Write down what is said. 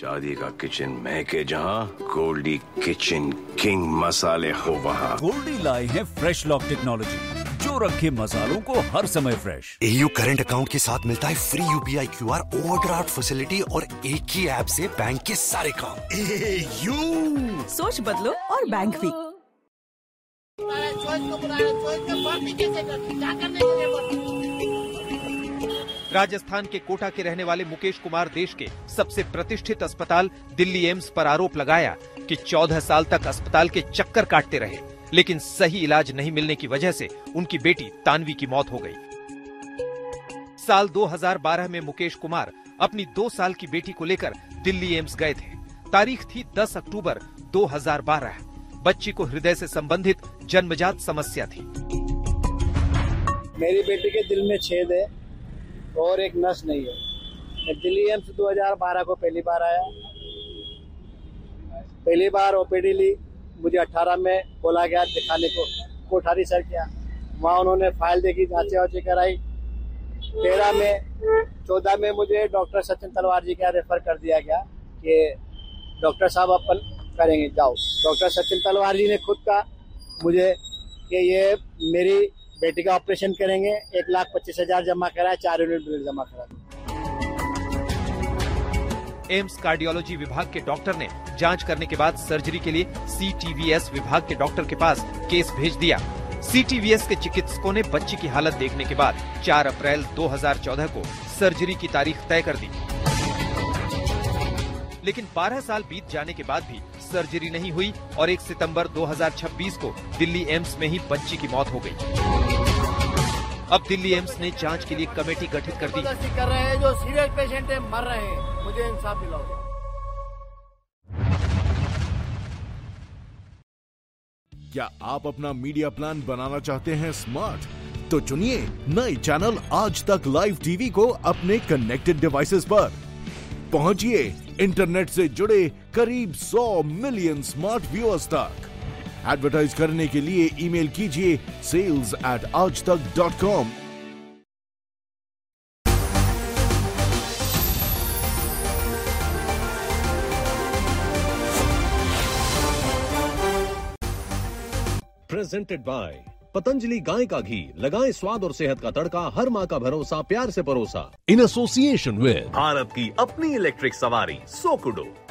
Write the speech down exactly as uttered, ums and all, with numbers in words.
शादी का किचन महके जहाँ, गोल्डी किचन किंग मसाले हो वहाँ। गोल्डी लाए हैं फ्रेश लॉक टेक्नोलॉजी, जो रखे मसालों को हर समय फ्रेश। एयू करंट अकाउंट के साथ मिलता है free UPI QR, overdraft facility और एक ही ऐप से बैंक के सारे काम। एयू, सोच बदलो और बैंक भी। राजस्थान के कोटा के रहने वाले मुकेश कुमार देश के सबसे प्रतिष्ठित अस्पताल दिल्ली एम्स पर आरोप लगाया कि चौदह साल तक अस्पताल के चक्कर काटते रहे, लेकिन सही इलाज नहीं मिलने की वजह से उनकी बेटी तानवी की मौत हो गई। साल दो हज़ार बारह में मुकेश कुमार अपनी दो साल की बेटी को लेकर दिल्ली एम्स गए थे। तारीख थी दस अक्टूबर दो हज़ार बारह। बच्ची को हृदय से संबंधित जन्मजात समस्या थी। मेरी बेटी के दिल में छेद है और एक नस नहीं है। मैं दिल्ली एम्स दो हज़ार बारह को पहली बार आया। पहली बार ओपीडी ली, मुझे अठारह में बोला गया दिखाने को, कोठारी सर किया। वहाँ उन्होंने फाइल देखी, जांचें वाचे कराई। तेरह में चौदह में मुझे डॉक्टर सचिन तलवार जी का रेफर कर दिया गया कि डॉक्टर साहब अपन करेंगे, जाओ। डॉक्टर सचिन तलवार जी ने खुद कहा मुझे कि ये मेरी बेटी का ऑपरेशन करेंगे, एक लाख पच्चीस हजार जमा करा, चार यूनिट ब्लड जमा करा। एम्स कार्डियोलॉजी विभाग के डॉक्टर ने जांच करने के बाद सर्जरी के लिए सीटीवीएस विभाग के डॉक्टर के पास केस भेज दिया। सीटीवीएस के चिकित्सकों ने बच्ची की हालत देखने के बाद चार अप्रैल दो हज़ार चौदह को सर्जरी की तारीख तय कर दी, लेकिन बारह साल बीत जाने के बाद भी सर्जरी नहीं हुई और एक सितंबर दो हज़ार छब्बीस को दिल्ली एम्स में ही बच्ची की मौत हो गई। अब दिल्ली एम्स ने जांच के लिए कमेटी गठित कर दी। कर रहे हैं जो सीरियस पेशेंट है, मर रहे हैं, मुझे इंसाफ दिलाओ। क्या आप अपना मीडिया प्लान बनाना चाहते हैं स्मार्ट? तो चुनिए नए चैनल आज तक लाइव टीवी को अपने कनेक्टेड डिवाइसेस पर। पहुंचिए इंटरनेट से जुड़े करीब सौ मिलियन स्मार्ट व्यूअर्स तक। एडवर्टाइज करने के लिए ईमेल कीजिए सेल्स एट आज तक dot com. Presented by Patanjali गाय का घी, लगाएं स्वाद और सेहत का तड़का, हर माँ का भरोसा, प्यार से परोसा। इन एसोसिएशन विद भारत की अपनी इलेक्ट्रिक सवारी सोकुडो।